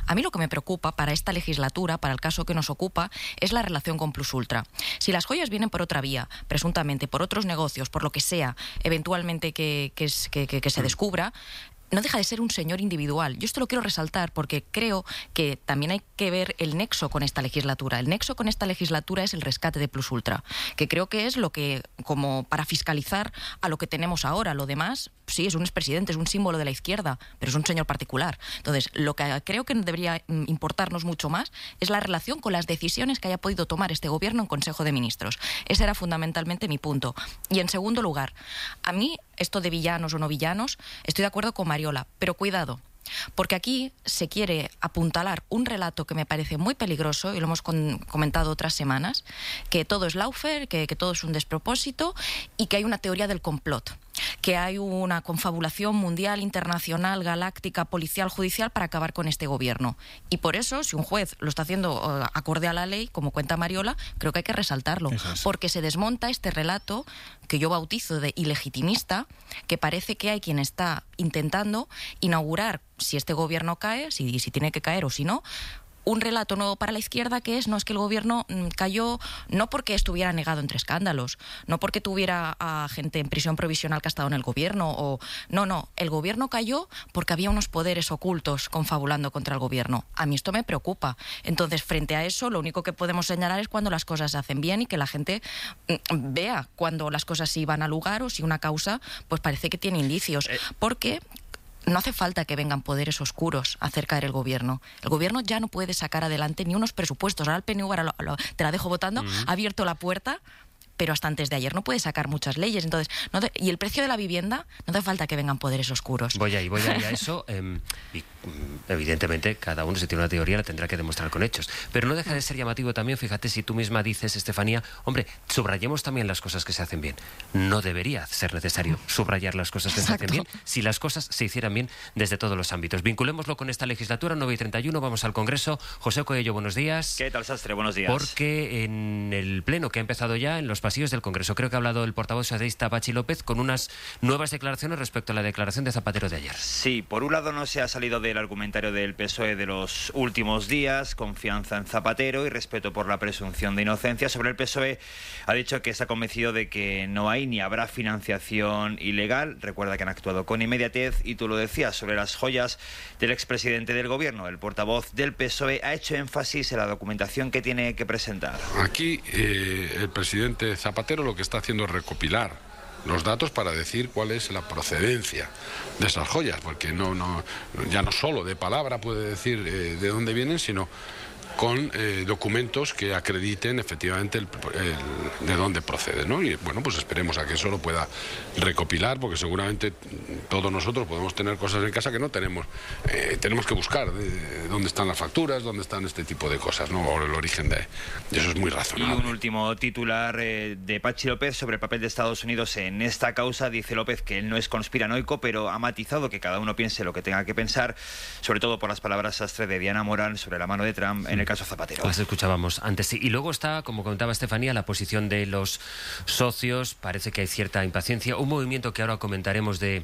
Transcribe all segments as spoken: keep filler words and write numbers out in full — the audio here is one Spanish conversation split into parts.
A mí lo que me preocupa para esta legislatura, para el caso que nos ocupa, es la relación con Plus Ultra. Si las joyas vienen por otra vía, presuntamente por otros negocios, por lo que sea, eventualmente que, que, que, que, que se descubra, no deja de ser un señor individual. Yo esto lo quiero resaltar porque creo que también hay que ver el nexo con esta legislatura. El nexo con esta legislatura es el rescate de Plus Ultra, que creo que es lo que, como para fiscalizar a lo que tenemos ahora. Lo demás, sí, es un expresidente, es un símbolo de la izquierda, pero es un señor particular. Entonces, lo que creo que debería importarnos mucho más es la relación con las decisiones que haya podido tomar este gobierno en Consejo de Ministros. Ese era fundamentalmente mi punto. Y en segundo lugar, a mí, esto de villanos o no villanos, estoy de acuerdo con Mariola, pero cuidado, porque aquí se quiere apuntalar un relato que me parece muy peligroso, y lo hemos con, comentado otras semanas, que todo es lawfare, que, que todo es un despropósito y que hay una teoría del complot, que hay una confabulación mundial, internacional, galáctica, policial, judicial para acabar con este gobierno. Y por eso, si un juez lo está haciendo uh, acorde a la ley, como cuenta Mariola, creo que hay que resaltarlo, es. porque se desmonta este relato que yo bautizo de ilegitimista, que parece que hay quien está intentando inaugurar, si este gobierno cae, si, si tiene que caer o si no, un relato nuevo para la izquierda, que es, no es que el gobierno mmm, cayó no porque estuviera negado entre escándalos, no porque tuviera a gente en prisión provisional que ha estado en el gobierno, o no, no, el gobierno cayó porque había unos poderes ocultos confabulando contra el gobierno. A mí esto me preocupa. Entonces, frente a eso, lo único que podemos señalar es cuando las cosas se hacen bien y que la gente mmm, vea cuando las cosas sí van a lugar o si una causa pues parece que tiene indicios. Porque no hace falta que vengan poderes oscuros a hacer caer el gobierno. El gobierno ya no puede sacar adelante ni unos presupuestos. Ahora el P N V, ahora lo, lo, te la dejo votando, uh-huh. ha abierto la puerta, pero hasta antes de ayer no puede sacar muchas leyes. Entonces, no te, y el precio de la vivienda, no hace falta que vengan poderes oscuros. Voy ahí, voy ahí a eso. Eh, y evidentemente, cada uno si tiene una teoría la tendrá que demostrar con hechos. Pero no deja de ser llamativo también, fíjate, si tú misma dices, Estefanía, hombre, subrayemos también las cosas que se hacen bien. No debería ser necesario subrayar las cosas que Exacto. se hacen bien si las cosas se hicieran bien desde todos los ámbitos. Vinculémoslo con esta legislatura, nueve y treinta y uno, vamos al Congreso. José Coello, buenos días. ¿Qué tal, Sastre? Buenos días. Porque en el pleno que ha empezado ya, en los pasillos del Congreso, creo que ha hablado el portavoz socialista Patxi López con unas nuevas declaraciones respecto a la declaración de Zapatero de ayer. Sí, por un lado no se ha salido del argumentario del P S O E de los últimos días, confianza en Zapatero y respeto por la presunción de inocencia. Sobre el P S O E ha dicho que está convencido de que no hay ni habrá financiación ilegal. Recuerda que han actuado con inmediatez y tú lo decías sobre las joyas del expresidente del gobierno. El portavoz del P S O E ha hecho énfasis en la documentación que tiene que presentar. Aquí eh, el presidente Zapatero lo que está haciendo es recopilar los datos para decir cuál es la procedencia de esas joyas, porque no, no, ya no solo de palabra puede decir eh, de dónde vienen, sino con eh, documentos que acrediten efectivamente el, el, de dónde procede, ¿no? Y bueno, pues esperemos a que eso lo pueda recopilar, porque seguramente todos nosotros podemos tener cosas en casa que no tenemos. Eh, tenemos que buscar de, de dónde están las facturas, dónde están este tipo de cosas, ¿no? O el origen de, de eso es muy razonable. Y un último titular eh, de Patxi López sobre el papel de Estados Unidos en esta causa. Dice López que él no es conspiranoico, pero ha matizado que cada uno piense lo que tenga que pensar, sobre todo por las palabras Sastre de Diana Morán sobre la mano de Trump en el caso Zapatero. Las escuchábamos antes, sí. Y luego está, como comentaba Estefanía, la posición de los socios. Parece que hay cierta impaciencia. Un movimiento que ahora comentaremos de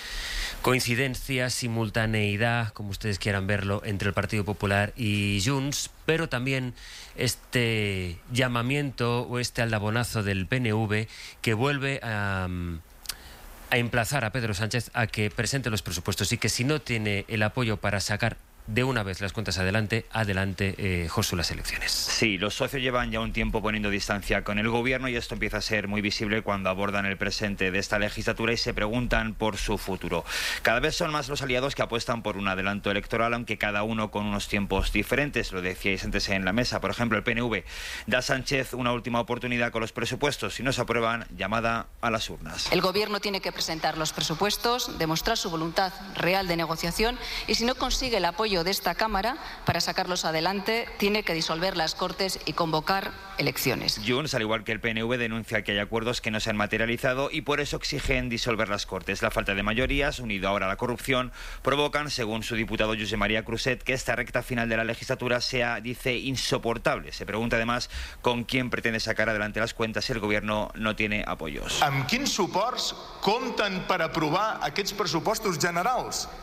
coincidencia, simultaneidad, como ustedes quieran verlo, entre el Partido Popular y Junts, pero también este llamamiento o este aldabonazo del P N V que vuelve a... a emplazar a Pedro Sánchez a que presente los presupuestos y que si no tiene el apoyo para sacar de una vez las cuentas adelante, adelante, eh, Josu, las elecciones. Sí, los socios llevan ya un tiempo poniendo distancia con el gobierno y esto empieza a ser muy visible cuando abordan el presente de esta legislatura y se preguntan por su futuro. Cada vez son más los aliados que apuestan por un adelanto electoral, aunque cada uno con unos tiempos diferentes. Lo decíais antes en la mesa. Por ejemplo, el P N V da a Sánchez una última oportunidad con los presupuestos. Si no se aprueban, llamada a las urnas. El gobierno tiene que presentar los presupuestos, demostrar su voluntad real de negociación y si no consigue el apoyo de esta Cámara para sacarlos adelante, tiene que disolver las Cortes y convocar elecciones. Junts, al igual que el P N V, denuncia que hay acuerdos que no se han materializado y por eso exigen disolver las Cortes. La falta de mayorías, unido ahora a la corrupción, provocan, según su diputado Josep María Cruzet, que esta recta final de la legislatura sea, dice, insoportable. Se pregunta además con quién pretende sacar adelante las cuentas si el gobierno no tiene apoyos. Amb quins suports compten per aprovar aquests pressupostos generals?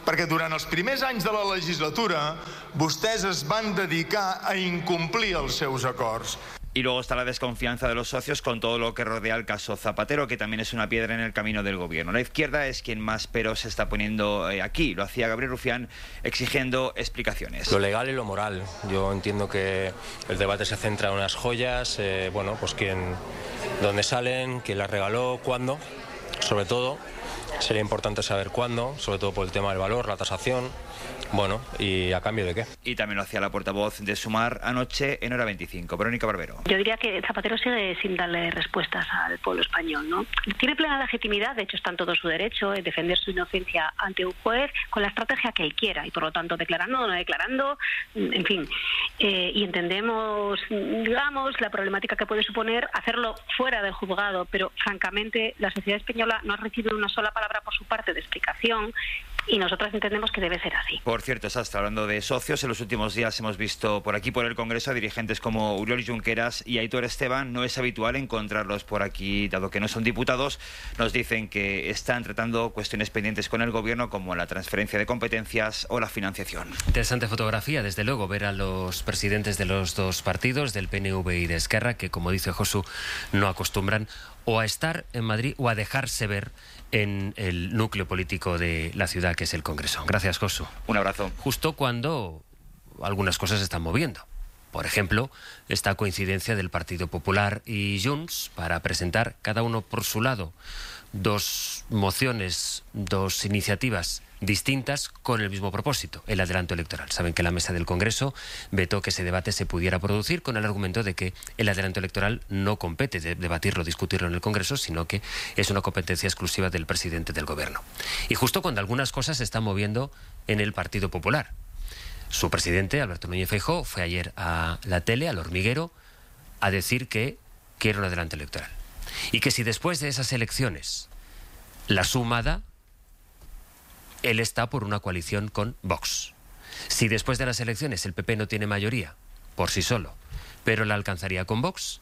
perquè durant els primers anys de la legislatura vostès es van dedicar a incomplir els seus acords. Y luego está la desconfianza de los socios con todo lo que rodea el caso Zapatero, que también es una piedra en el camino del gobierno. La izquierda es quien más peros se está poniendo eh, aquí. Lo hacía Gabriel Rufián exigiendo explicaciones. Lo legal y lo moral. Yo entiendo que el debate se centra en unas joyas, eh, bueno, pues quién, dónde salen, quién las regaló, cuándo, sobre todo. Sería importante saber cuándo, sobre todo por el tema del valor, la tasación, bueno, y a cambio de qué. Y también lo hacía la portavoz de Sumar anoche en Hora veinticinco, Verónica Barbero. Yo diría que Zapatero sigue sin darle respuestas al pueblo español, ¿no? Tiene plena legitimidad, de hecho está en todo su derecho, en defender su inocencia ante un juez con la estrategia que él quiera y por lo tanto declarando o no declarando, en fin. Eh, y entendemos, digamos, la problemática que puede suponer hacerlo fuera del juzgado, pero francamente la sociedad española no ha recibido una sola palabra por su parte de explicación y nosotras entendemos que debe ser así. Por cierto, Sastre, hablando de socios, en los últimos días hemos visto por aquí, por el Congreso, a dirigentes como Oriol Junqueras y Aitor Esteban. No es habitual encontrarlos por aquí, dado que no son diputados. Nos dicen que están tratando cuestiones pendientes con el Gobierno, como la transferencia de competencias o la financiación. Interesante fotografía, desde luego, ver a los presidentes de los dos partidos, del P N V y de Esquerra, que, como dice Josu, no acostumbran o a estar en Madrid o a dejarse ver en el núcleo político de la ciudad, que es el Congreso. Gracias, Josu. Un abrazo. Justo cuando algunas cosas se están moviendo. Por ejemplo, esta coincidencia del Partido Popular y Junts para presentar, cada uno por su lado, dos mociones, dos iniciativas distintas con el mismo propósito, el adelanto electoral. Saben que la mesa del Congreso vetó que ese debate se pudiera producir con el argumento de que el adelanto electoral no compete de debatirlo, discutirlo en el Congreso, sino que es una competencia exclusiva del presidente del Gobierno. Y justo cuando algunas cosas se están moviendo en el Partido Popular. Su presidente, Alberto Núñez Feijóo, fue ayer a la tele, al hormiguero, a decir que quiere un adelanto electoral. Y que si después de esas elecciones la suma da, él está por una coalición con Vox. Si después de las elecciones el P P no tiene mayoría por sí solo, pero la alcanzaría con Vox,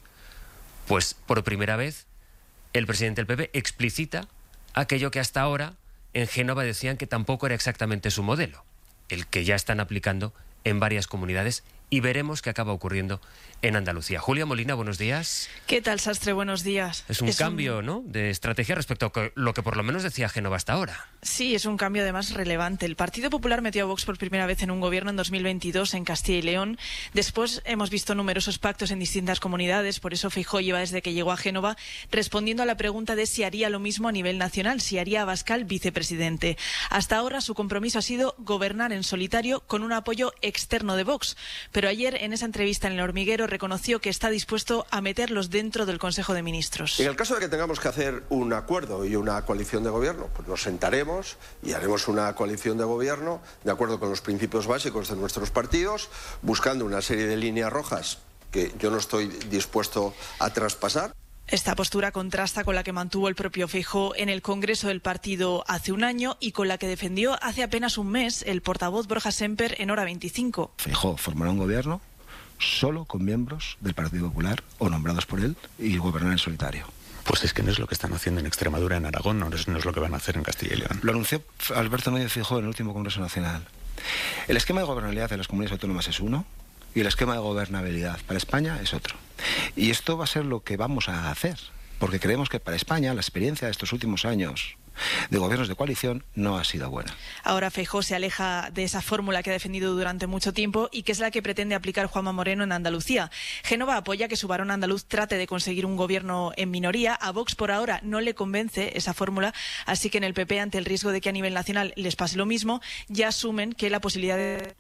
pues por primera vez el presidente del P P explicita aquello que hasta ahora en Génova decían que tampoco era exactamente su modelo, el que ya están aplicando en varias comunidades, y veremos qué acaba ocurriendo en Andalucía. Julia Molina, buenos días. ¿Qué tal, Sastre? Buenos días. Es un es cambio, un... ¿no?, de estrategia respecto a lo que por lo menos decía Génova hasta ahora. Sí, es un cambio además relevante. El Partido Popular metió a Vox por primera vez en un gobierno en dos mil veintidós en Castilla y León. Después hemos visto numerosos pactos en distintas comunidades, por eso Feijóo lleva desde que llegó a Génova respondiendo a la pregunta de si haría lo mismo a nivel nacional, si haría a Abascal vicepresidente. Hasta ahora su compromiso ha sido gobernar en solitario con un apoyo externo de Vox, pero ayer en esa entrevista en El Hormiguero reconoció que está dispuesto a meterlos dentro del Consejo de Ministros. En el caso de que tengamos que hacer un acuerdo y una coalición de gobierno, pues nos sentaremos y haremos una coalición de gobierno de acuerdo con los principios básicos de nuestros partidos, buscando una serie de líneas rojas que yo no estoy dispuesto a traspasar. Esta postura contrasta con la que mantuvo el propio Feijóo en el Congreso del partido hace un año y con la que defendió hace apenas un mes el portavoz Borja Semper en Hora veinticinco. Feijóo formará un gobierno solo con miembros del Partido Popular o nombrados por él y gobernar en solitario. Pues es que no es lo que están haciendo en Extremadura, en Aragón, no es, no es lo que van a hacer en Castilla y León. Lo anunció Alberto Núñez Feijóo en el último Congreso Nacional. El esquema de gobernabilidad de las comunidades autónomas es uno y el esquema de gobernabilidad para España es otro. Y esto va a ser lo que vamos a hacer, porque creemos que para España la experiencia de estos últimos años de gobiernos de coalición no ha sido buena. Ahora Feijóo se aleja de esa fórmula que ha defendido durante mucho tiempo y que es la que pretende aplicar Juanma Moreno en Andalucía. Génova apoya que su varón andaluz trate de conseguir un gobierno en minoría. A Vox por ahora no le convence esa fórmula, así que en el P P, ante el riesgo de que a nivel nacional les pase lo mismo, ya asumen que la posibilidad de...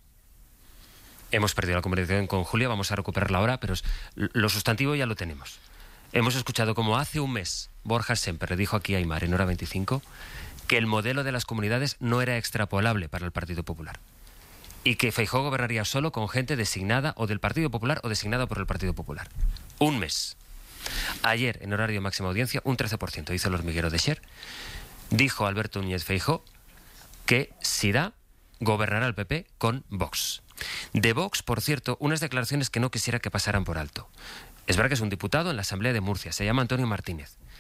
Hemos perdido la comunicación con Julia, vamos a recuperarla ahora, pero lo sustantivo ya lo tenemos. Hemos escuchado como hace un mes Borja Semper le dijo aquí a Aimar en Hora veinticinco que el modelo de las comunidades no era extrapolable para el Partido Popular y que Feijóo gobernaría solo con gente designada o del Partido Popular o designada por el Partido Popular. Un mes. Ayer, en horario de máxima audiencia, un trece por ciento hizo el hormiguero de Xer. Dijo Alberto Núñez Feijóo que si da, gobernará el P P con Vox. De Vox, por cierto, unas declaraciones que no quisiera que pasaran por alto. Es verdad que es un diputado en la Asamblea de Murcia, se llama Antonio Martínez.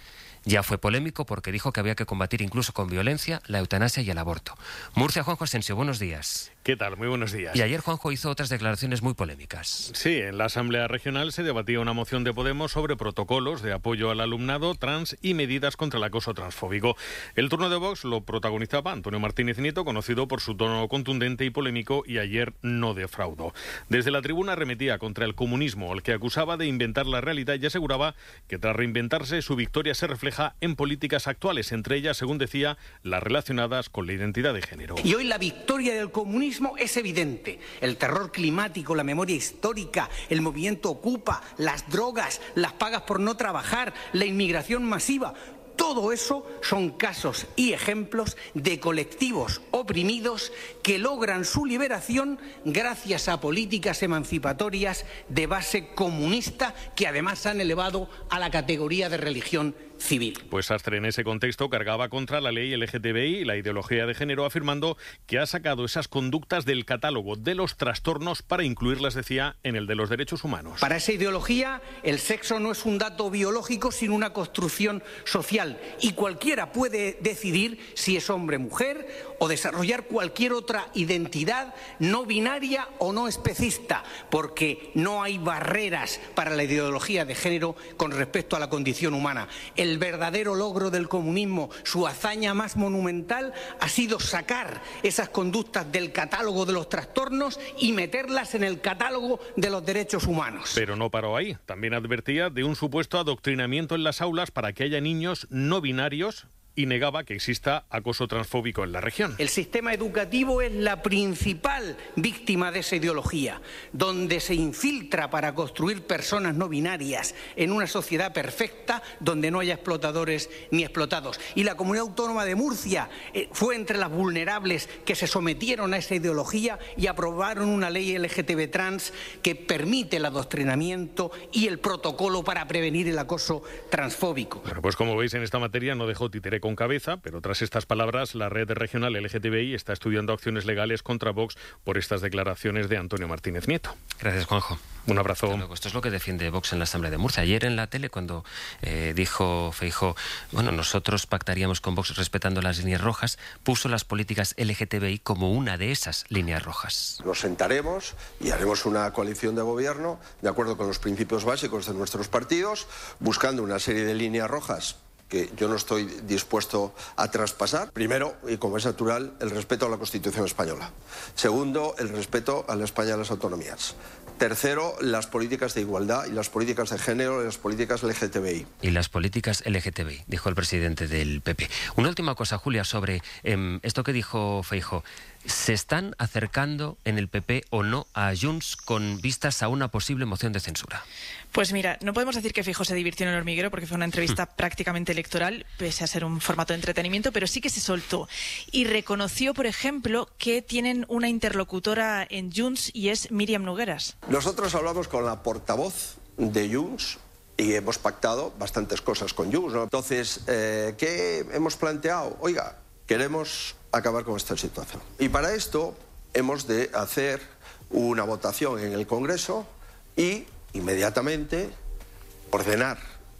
Ya fue polémico porque dijo que había que combatir incluso con violencia la eutanasia y el aborto. Murcia, Juanjo Asensio, buenos días. ¿Qué tal? Muy buenos días. Y ayer Juanjo hizo otras declaraciones muy polémicas. Sí, en la Asamblea Regional se debatía una moción de Podemos sobre protocolos de apoyo al alumnado trans y medidas contra el acoso transfóbico. El turno de Vox lo protagonizaba Antonio Martínez Nieto, conocido por su tono contundente y polémico, y ayer no defraudó. Desde la tribuna arremetía contra el comunismo, al que acusaba de inventar la realidad, y aseguraba que tras reinventarse su victoria se refleja en políticas actuales, entre ellas, según decía, las relacionadas con la identidad de género. Y hoy la victoria del comunismo es evidente. El terror climático, la memoria histórica, el movimiento Ocupa, las drogas, las pagas por no trabajar, la inmigración masiva. Todo eso son casos y ejemplos de colectivos oprimidos que logran su liberación gracias a políticas emancipatorias de base comunista que además han elevado a la categoría de religión civil. Pues Sastre en ese contexto cargaba contra la ley L G T B I y la ideología de género, afirmando que ha sacado esas conductas del catálogo de los trastornos para incluirlas, decía, en el de los derechos humanos. Para esa ideología, el sexo no es un dato biológico, sino una construcción social, y cualquiera puede decidir si es hombre o mujer o desarrollar cualquier otra identidad no binaria o no especista, porque no hay barreras para la ideología de género con respecto a la condición humana. El verdadero logro del comunismo, su hazaña más monumental, ha sido sacar esas conductas del catálogo de los trastornos y meterlas en el catálogo de los derechos humanos. Pero no paró ahí. También advertía de un supuesto adoctrinamiento en las aulas para que haya niños no binarios, y negaba que exista acoso transfóbico en la región. El sistema educativo es la principal víctima de esa ideología, donde se infiltra para construir personas no binarias en una sociedad perfecta donde no haya explotadores ni explotados. Y la Comunidad Autónoma de Murcia eh, fue entre las vulnerables que se sometieron a esa ideología y aprobaron una ley L G T B trans que permite el adoctrinamiento y el protocolo para prevenir el acoso transfóbico. Bueno, pues como veis, en esta materia no dejó títere con cabeza, pero tras estas palabras, la red regional L G T B I está estudiando acciones legales contra Vox por estas declaraciones de Antonio Martínez Nieto. Gracias, Juanjo. Un abrazo. Luego, esto es lo que defiende Vox en la Asamblea de Murcia. Ayer en la tele, cuando eh, dijo Feijóo, bueno, nosotros pactaríamos con Vox respetando las líneas rojas, puso las políticas L G T B I como una de esas líneas rojas. Nos sentaremos y haremos una coalición de gobierno de acuerdo con los principios básicos de nuestros partidos, buscando una serie de líneas rojas que yo no estoy dispuesto a traspasar. Primero, y como es natural, el respeto a la Constitución española. Segundo, el respeto a la España de las autonomías. Tercero, las políticas de igualdad y las políticas de género y las políticas L G T B I. Y las políticas L G T B I, dijo el presidente del P P. Una última cosa, Julia, sobre eh, esto que dijo Feijóo. ¿Se están acercando en el P P o no a Junts con vistas a una posible moción de censura? Pues mira, no podemos decir que Feijóo se divirtió en el hormiguero porque fue una entrevista prácticamente electoral, pese a ser un formato de entretenimiento, pero sí que se soltó. Y reconoció, por ejemplo, que tienen una interlocutora en Junts y es Míriam Nogueras. Nosotros hablamos con la portavoz de Junts y hemos pactado bastantes cosas con Junts, ¿no? Entonces, eh, ¿qué hemos planteado? Oiga, queremos acabar con esta situación. Y para esto hemos de hacer una votación en el Congreso y inmediatamente ordenar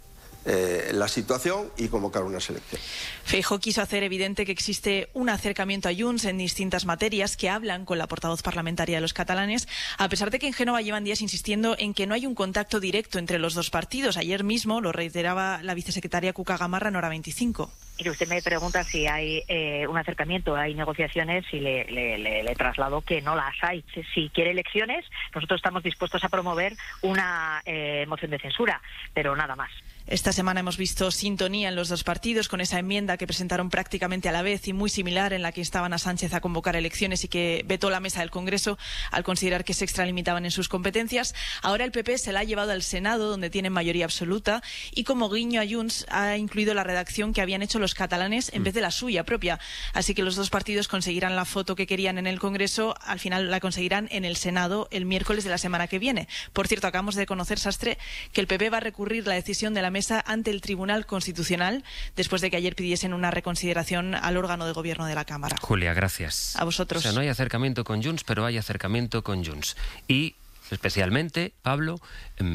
eh, la situación y convocar unas elecciones. Feijóo quiso hacer evidente que existe un acercamiento a Junts en distintas materias que hablan con la portavoz parlamentaria de los catalanes, a pesar de que en Génova llevan días insistiendo en que no hay un contacto directo entre los dos partidos. Ayer mismo lo reiteraba la vicesecretaria Cuca Gamarra en Hora veinticinco. Y usted me pregunta si hay eh, un acercamiento, hay negociaciones, y le, le, le, le traslado que no las hay. Si, si quiere elecciones, nosotros estamos dispuestos a promover una eh, moción de censura, pero nada más. Esta semana hemos visto sintonía en los dos partidos con esa enmienda que presentaron prácticamente a la vez y muy similar, en la que instaban a Sánchez a convocar elecciones y que vetó la mesa del Congreso al considerar que se extralimitaban en sus competencias. Ahora el P P se la ha llevado al Senado, donde tienen mayoría absoluta, y como guiño a Junts ha incluido la redacción que habían hecho los catalanes en vez de la suya propia. Así que los dos partidos conseguirán la foto que querían en el Congreso, al final la conseguirán en el Senado el miércoles de la semana que viene. Por cierto, acabamos de conocer, Sastre, que el P P va a recurrir la decisión de la mesa ante el Tribunal Constitucional después de que ayer pidiesen una reconsideración al órgano de gobierno de la Cámara. Julia, gracias. A vosotros. O sea, no hay acercamiento con Junts, pero hay acercamiento con Junts. Y, especialmente, Pablo, mmm,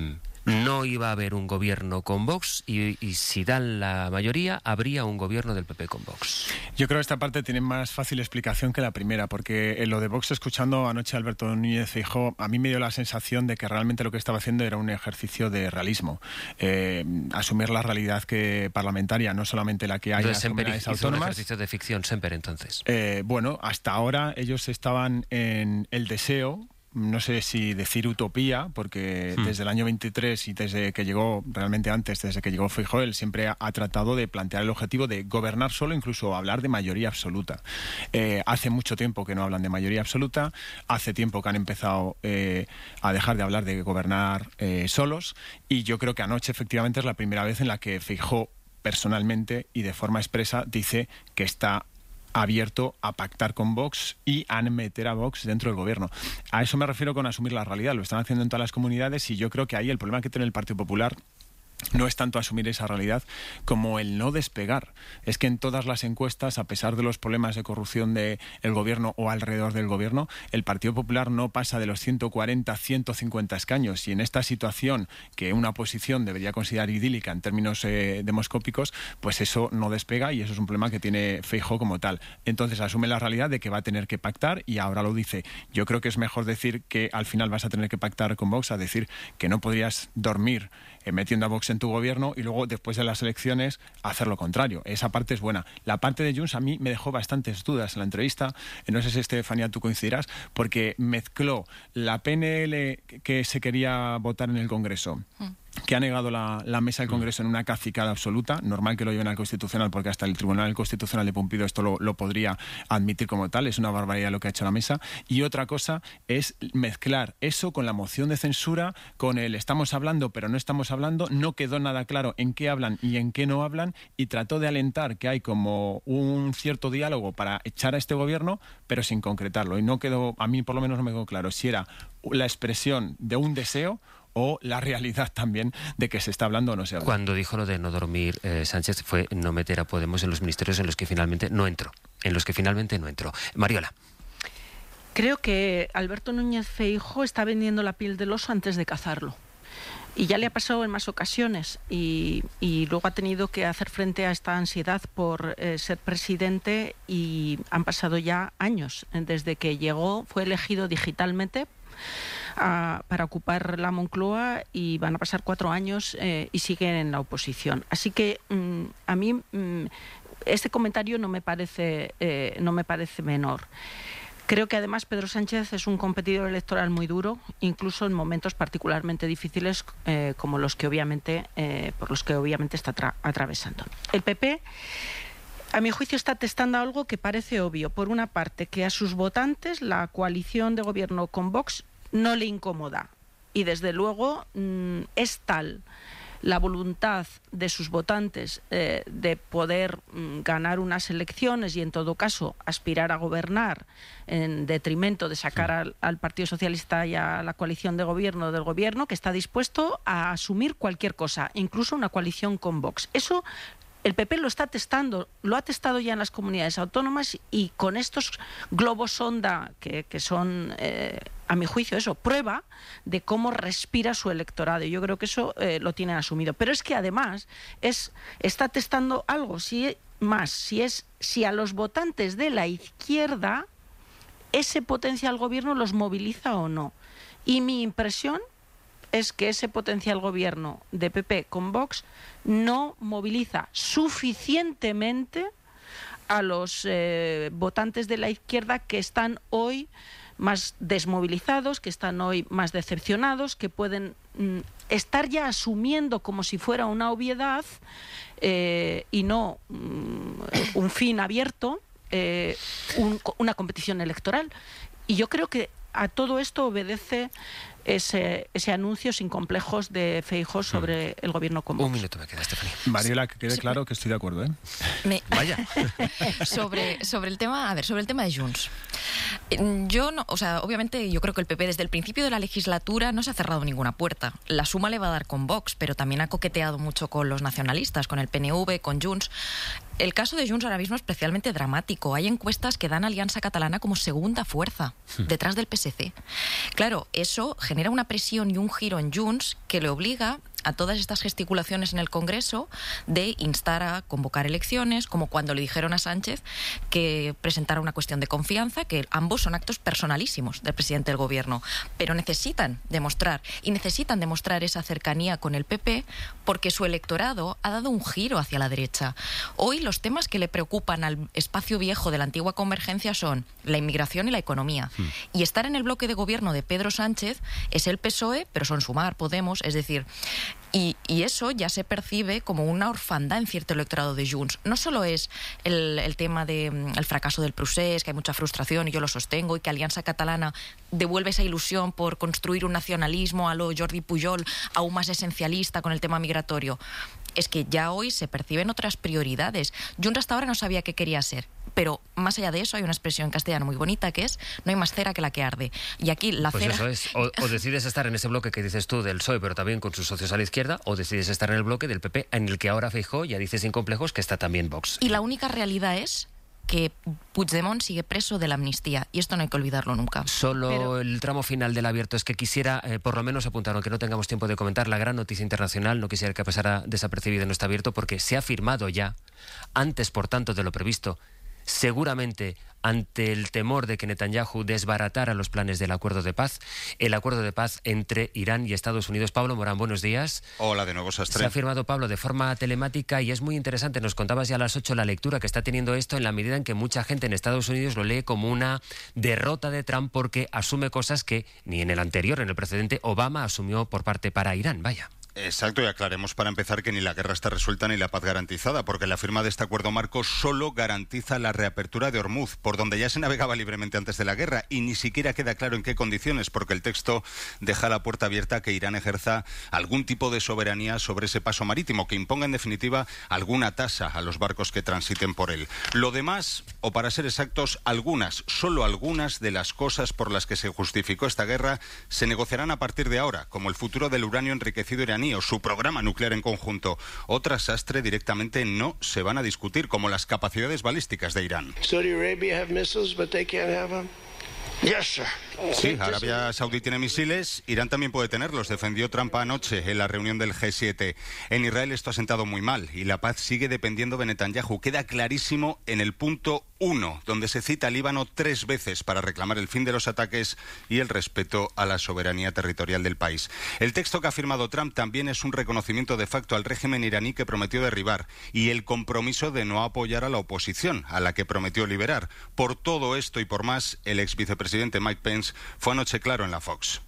no iba a haber un gobierno con Vox y, y si dan la mayoría, habría un gobierno del P P con Vox. Yo creo que esta parte tiene más fácil explicación que la primera, porque en lo de Vox, escuchando anoche a Alberto Núñez Feijóo, a mí me dio la sensación de que realmente lo que estaba haciendo era un ejercicio de realismo. Eh, asumir la realidad que parlamentaria, no solamente la que hay en las comunidades autónomas. Un ejercicio de ficción, Semper, entonces. Eh, bueno, hasta ahora ellos estaban en el deseo, no sé si decir utopía, porque hmm. desde el año veintitrés y desde que llegó, realmente antes, desde que llegó Feijóo, él siempre ha, ha tratado de plantear el objetivo de gobernar solo, incluso hablar de mayoría absoluta. Eh, hace mucho tiempo que no hablan de mayoría absoluta, hace tiempo que han empezado eh, a dejar de hablar de gobernar eh, solos, y yo creo que anoche efectivamente es la primera vez en la que Feijóo personalmente y de forma expresa dice que está abierto a pactar con Vox y a meter a Vox dentro del gobierno. A eso me refiero con asumir la realidad. Lo están haciendo en todas las comunidades y yo creo que ahí el problema que tiene el Partido Popular no es tanto asumir esa realidad como el no despegar. Es que en todas las encuestas, a pesar de los problemas de corrupción del gobierno o alrededor del gobierno, el Partido Popular no pasa de los ciento cuarenta, ciento cincuenta escaños. Y en esta situación, que una oposición debería considerar idílica en términos eh, demoscópicos, pues eso no despega y eso es un problema que tiene Feijóo como tal. Entonces asume la realidad de que va a tener que pactar y ahora lo dice. Yo creo que es mejor decir que al final vas a tener que pactar con Vox a decir que no podrías dormir eh, metiendo a Vox en tu gobierno y luego después de las elecciones hacer lo contrario. Esa parte es buena. La parte de Junts a mí me dejó bastantes dudas en la entrevista. No sé si, Estefanía, tú coincidirás, porque mezcló la P N L que se quería votar en el Congreso, que ha negado la, la mesa del Congreso en una cacicada absoluta. Normal que lo lleven al Constitucional, porque hasta el Tribunal Constitucional de Pumpido esto lo, lo podría admitir como tal. Es una barbaridad lo que ha hecho la mesa. Y otra cosa es mezclar eso con la moción de censura, con el estamos hablando pero no estamos hablando. No quedó nada claro en qué hablan y en qué no hablan, y trató de alentar que hay como un cierto diálogo para echar a este gobierno, pero sin concretarlo. Y no quedó, a mí por lo menos no me quedó claro si era la expresión de un deseo o la realidad también de que se está hablando o no se habla. Cuando dijo lo de no dormir, eh, Sánchez, fue no meter a Podemos en los ministerios en los que finalmente no entró. En los que finalmente no entró. Mariola. Creo que Alberto Núñez Feijóo está vendiendo la piel del oso antes de cazarlo. Y ya le ha pasado en más ocasiones y, y luego ha tenido que hacer frente a esta ansiedad por eh, ser presidente, y han pasado ya años desde que llegó, fue elegido digitalmente a, para ocupar la Moncloa, y van a pasar cuatro años eh, y siguen en la oposición. Así que mm, a mí mm, este comentario no me parece, eh, no me parece menor. Creo que además Pedro Sánchez es un competidor electoral muy duro, incluso en momentos particularmente difíciles eh, como los que obviamente eh, por los que obviamente está tra- atravesando. El P P, a mi juicio, está testando algo que parece obvio. Por una parte, que a sus votantes la coalición de gobierno con Vox no le incomoda, y desde luego mmm, es tal la voluntad de sus votantes eh, de poder mm, ganar unas elecciones y en todo caso aspirar a gobernar en detrimento de sacar al, al Partido Socialista y a la coalición de gobierno del gobierno, que está dispuesto a asumir cualquier cosa, incluso una coalición con Vox. Eso el P P lo está testando, lo ha testado ya en las comunidades autónomas, y con estos globos sonda que, que son, eh, a mi juicio, eso, prueba de cómo respira su electorado. Y yo creo que eso eh, lo tienen asumido. Pero es que además es, está testando algo si, más, si, es, si a los votantes de la izquierda ese potencial gobierno los moviliza o no. Y mi impresión es que ese potencial gobierno de P P con Vox no moviliza suficientemente a los eh, votantes de la izquierda, que están hoy más desmovilizados, que están hoy más decepcionados, que pueden mm, estar ya asumiendo como si fuera una obviedad eh, y no mm, un fin abierto, eh, un, una competición electoral. Y yo creo que a todo esto obedece ese, ese anuncio sin complejos de Feijóo sobre el gobierno con Vox. Un minuto me queda, Estefanía. Mariola, que quede claro que estoy de acuerdo, ¿eh? Me... Vaya. sobre, sobre el tema, a ver, sobre el tema de Junts. Yo no, o sea, obviamente yo creo que el P P desde el principio de la legislatura no se ha cerrado ninguna puerta. La suma le va a dar con Vox, pero también ha coqueteado mucho con los nacionalistas, con el P N V, con Junts. El caso de Junts ahora mismo es especialmente dramático. Hay encuestas que dan a Alianza Catalana como segunda fuerza, detrás del P S C. Claro, eso genera una presión y un giro en Junts que le obliga a todas estas gesticulaciones en el Congreso de instar a convocar elecciones, como cuando le dijeron a Sánchez que presentara una cuestión de confianza, que ambos son actos personalísimos del presidente del Gobierno, pero necesitan demostrar, y necesitan demostrar esa cercanía con el P P, porque su electorado ha dado un giro hacia la derecha. Hoy los temas que le preocupan al espacio viejo de la antigua convergencia son la inmigración y la economía. Mm. Y estar en el bloque de gobierno de Pedro Sánchez es el P S O E, pero son Sumar, Podemos, es decir... Y, y eso ya se percibe como una orfandad en cierto electorado de Junts. No solo es el, el tema del de, fracaso del procés, que hay mucha frustración y yo lo sostengo, y que Alianza Catalana devuelve esa ilusión por construir un nacionalismo a lo Jordi Pujol, aún más esencialista con el tema migratorio. Es que ya hoy se perciben otras prioridades. Junts hasta ahora no sabía qué quería ser, pero más allá de eso hay una expresión en castellano muy bonita que es no hay más cera que la que arde. Y aquí la pues cera... Eso es. O, o decides estar en ese bloque que dices tú del P S O E, pero también con sus socios a la izquierda, o decides estar en el bloque del P P, en el que ahora Feijóo ya dice sin complejos que está también Vox. Y la única realidad es que Puigdemont sigue preso de la amnistía, y esto no hay que olvidarlo nunca. Solo Pero... el tramo final del abierto. Es que quisiera, eh, por lo menos apuntar, aunque no tengamos tiempo de comentar, la gran noticia internacional, no quisiera que pasara desapercibida en este abierto, porque se ha firmado ya, antes por tanto de lo previsto, seguramente ante el temor de que Netanyahu desbaratara los planes del acuerdo de paz, el acuerdo de paz entre Irán y Estados Unidos. Pablo Morán, buenos días. Hola de nuevo, Sastre. Se ha firmado, Pablo, de forma telemática y es muy interesante. Nos contabas ya a las ocho la lectura que está teniendo esto, en la medida en que mucha gente en Estados Unidos lo lee como una derrota de Trump porque asume cosas que ni en el anterior, en el precedente, Obama asumió por parte para Irán. Vaya. Exacto, y aclaremos para empezar que ni la guerra está resuelta ni la paz garantizada, porque la firma de este acuerdo marco solo garantiza la reapertura de Hormuz, por donde ya se navegaba libremente antes de la guerra, y ni siquiera queda claro en qué condiciones, porque el texto deja la puerta abierta a que Irán ejerza algún tipo de soberanía sobre ese paso marítimo, que imponga en definitiva alguna tasa a los barcos que transiten por él. Lo demás, o para ser exactos, algunas, solo algunas de las cosas por las que se justificó esta guerra, se negociarán a partir de ahora, como el futuro del uranio enriquecido iraní o su programa nuclear en conjunto. Otras, Sastre, directamente no se van a discutir, como las capacidades balísticas de Irán. Saudi Arabia have missiles, but they can't have them. Yes, sir. Sí, Arabia Saudí tiene misiles, Irán también puede tenerlos, defendió Trump anoche en la reunión del G siete. En Israel esto ha sentado muy mal y la paz sigue dependiendo de Netanyahu. Queda clarísimo en el punto uno, donde se cita a Líbano tres veces para reclamar el fin de los ataques y el respeto a la soberanía territorial del país. El texto que ha firmado Trump también es un reconocimiento de facto al régimen iraní que prometió derribar y el compromiso de no apoyar a la oposición, a la que prometió liberar. Por todo esto y por más, el ex vicepresidente Mike Pence fue anoche claro en la Fox.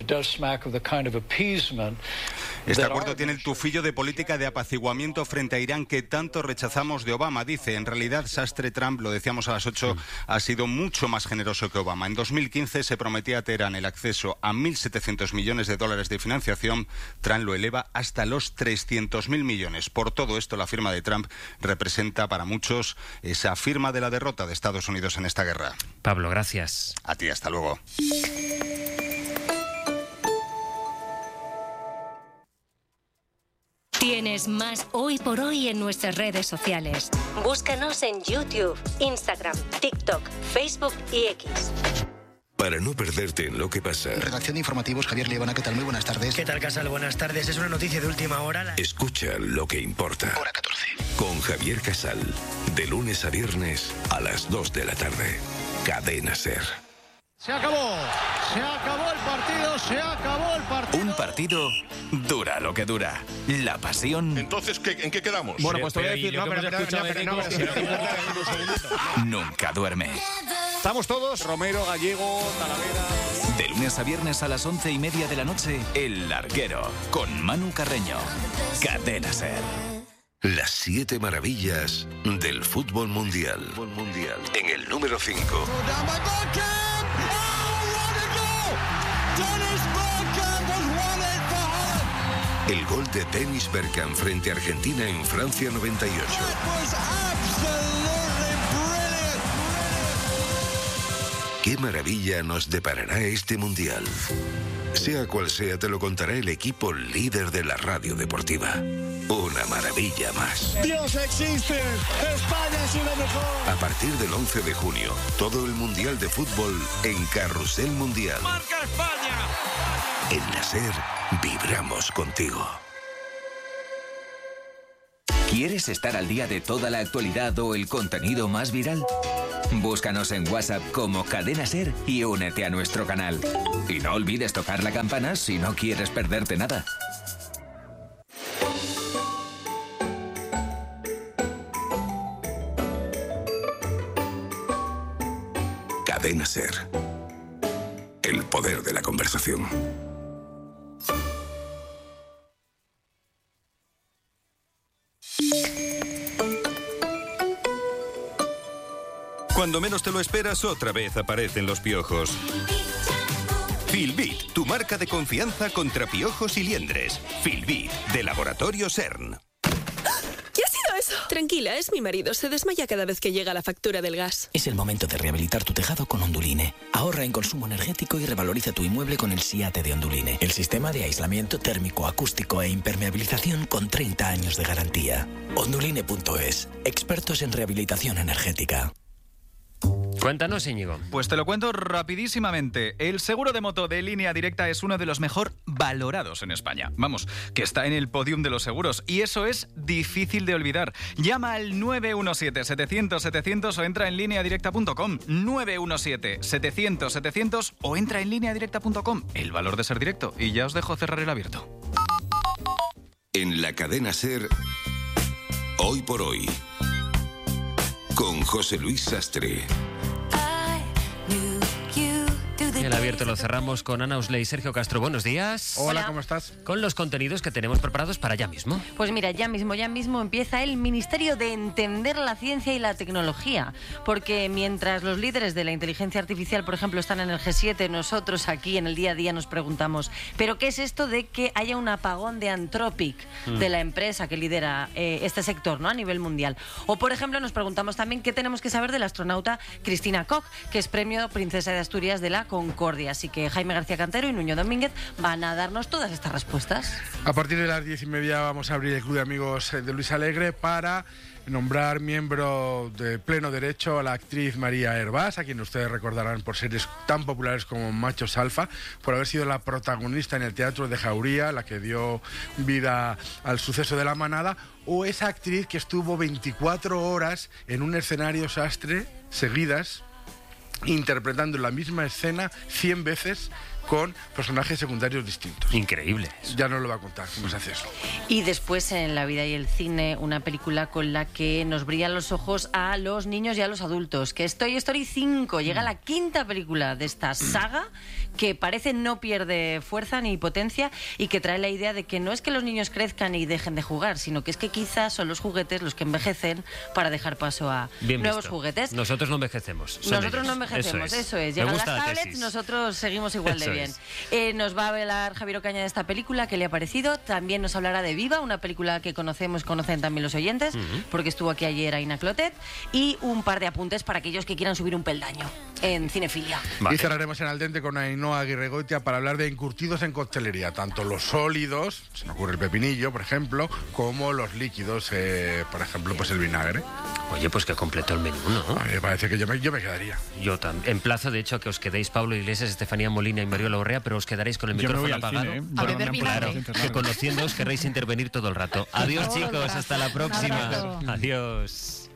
Este acuerdo tiene el tufillo de política de apaciguamiento frente a Irán que tanto rechazamos de Obama, dice. En realidad, Sastre, Trump, lo decíamos a las ocho, ha sido mucho más generoso que Obama. En dos mil quince se prometía a Teherán el acceso a mil setecientos millones de dólares de financiación. Trump lo eleva hasta los trescientos mil millones. Por todo esto, la firma de Trump representa para muchos esa firma de la derrota de Estados Unidos en esta guerra. Pablo, gracias. A ti, hasta luego. Tienes más Hoy por Hoy en nuestras redes sociales. Búscanos en YouTube, Instagram, TikTok, Facebook y X. Para no perderte en lo que pasa. Redacción de informativos, Javier Liebana, ¿qué tal? Muy buenas tardes. ¿Qué tal, Casal? Buenas tardes. Es una noticia de última hora. La... Escucha lo que importa. Hora catorce. Con Javier Casal. De lunes a viernes a las dos de la tarde. Cadena SER. Se acabó, se acabó el partido, se acabó el partido. Un partido dura lo que dura. La pasión. Entonces, ¿qué, ¿en qué quedamos? Bueno, pues te voy a decir, no, pero, pero, pero, pero, no, pero, pero, nunca duerme. Estamos todos, Romero, Gallego, Talavera. De lunes a viernes a las once y media de la noche, El Larguero, con Manu Carreño. Cadena SER. Las siete maravillas del fútbol mundial. mundial. En el número cinco. El gol de Dennis Bergkamp frente a Argentina en Francia noventa y ocho. ¿Qué maravilla nos deparará este mundial? Sea cual sea, te lo contará el equipo líder de la radio deportiva. Una maravilla más. ¡Dios existe! ¡España es lo mejor! A partir del once de junio, todo el Mundial de Fútbol en Carrusel Mundial. ¡Marca España! En la SER, vibramos contigo. ¿Quieres estar al día de toda la actualidad o el contenido más viral? Búscanos en WhatsApp como Cadena SER y únete a nuestro canal. Y no olvides tocar la campana si no quieres perderte nada. Cadena SER. El poder de la conversación. Cuando menos te lo esperas, otra vez aparecen los piojos. Filbit, tu marca de confianza contra piojos y liendres. Filbit, de Laboratorio CERN. ¿Qué ha sido eso? Tranquila, es mi marido. Se desmaya cada vez que llega la factura del gas. Es el momento de rehabilitar tu tejado con Onduline. Ahorra en consumo energético y revaloriza tu inmueble con el SIATE de Onduline. El sistema de aislamiento térmico, acústico e impermeabilización con treinta años de garantía. Onduline punto es. Expertos en rehabilitación energética. Cuéntanos, Íñigo. Pues te lo cuento rapidísimamente. El seguro de moto de Línea Directa es uno de los mejor valorados en España. Vamos, que está en el podium de los seguros. Y eso es difícil de olvidar. Llama al nueve uno siete, setecientos, setecientos o entra en línea directa punto com. nueve uno siete, setecientos, setecientos o entra en línea directa punto com. El valor de ser directo. Y ya os dejo cerrar el abierto. En la Cadena SER, Hoy por Hoy, con José Luis Sastre. El abierto lo cerramos con Ana Osley y Sergio Castro. Buenos días. Hola, ¿cómo estás? Con los contenidos que tenemos preparados para ya mismo. Pues mira, ya mismo, ya mismo empieza el Ministerio de Entender la Ciencia y la Tecnología. Porque mientras los líderes de la inteligencia artificial, por ejemplo, están en el G siete, nosotros aquí en el día a día nos preguntamos, ¿pero qué es esto de que haya un apagón de Anthropic, mm. de la empresa que lidera eh, este sector, ¿no?, a nivel mundial? O, por ejemplo, nos preguntamos también qué tenemos que saber de la astronauta Cristina Koch, que es premio Princesa de Asturias de la Concordia. Así que Jaime García Cantero y Nuño Domínguez van a darnos todas estas respuestas. A partir de las diez y media vamos a abrir el Club de Amigos de Luis Alegre para nombrar miembro de pleno derecho a la actriz María Hervás, a quien ustedes recordarán por series tan populares como Machos Alfa, por haber sido la protagonista en el Teatro de Jauría, la que dio vida al suceso de La Manada, o esa actriz que estuvo veinticuatro horas en un escenario sastre seguidas, interpretando la misma escena cien veces con personajes secundarios distintos. Increíble. Ya nos lo va a contar cómo se hace eso. Y después en La vida y el cine, una película con la que nos brillan los ojos a los niños y a los adultos, que es Toy Story cinco. Llega la quinta película de esta saga, que parece no pierde fuerza ni potencia y que trae la idea de que no es que los niños crezcan y dejen de jugar, sino que es que quizás son los juguetes los que envejecen para dejar paso a Bien nuevos visto. juguetes. Nosotros no envejecemos. Nosotros ellos. no envejecemos, eso es. Eso es. Me Llegan las gusta la tablets, tesis. nosotros seguimos igual de Eso bien. es. Eh, nos va a hablar Javier Ocaña de esta película, que le ha parecido. También nos hablará de Viva, una película que conocemos, conocen también los oyentes, uh-huh. porque estuvo aquí ayer Aina Clotet. Y un par de apuntes para aquellos que quieran subir un peldaño en cinefilia. Vale. Y cerraremos en Al Dente con Ainhoa Aguirregoitia para hablar de encurtidos en coctelería, tanto los sólidos, se me ocurre el pepinillo, por ejemplo, como los líquidos, eh, por ejemplo, pues el vinagre. Oye, pues que completo el menú, ¿no? A mí me parece que yo me, yo me quedaría. Yo también. Emplazo, de hecho, a que os quedéis Pablo Iglesias, Estefanía Molina y Mariola Urrea, pero os quedaréis con el yo micrófono apagado. Cine, ¿eh? A beber vinagre. Claro, que conociéndoos querréis intervenir todo el rato. Adiós, chicos, hasta la próxima. Abrazo. Adiós.